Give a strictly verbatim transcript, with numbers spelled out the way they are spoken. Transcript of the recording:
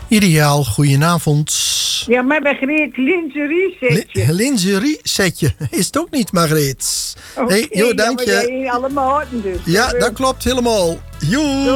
Ideaal, goedenavond. Ja, maar Margreet, lingerie setje. Li- lingerie setje. Is het ook niet, Margreet? Okay, hey, joh, dank ja, je. allemaal dus. Ja, dat klopt helemaal. Joe.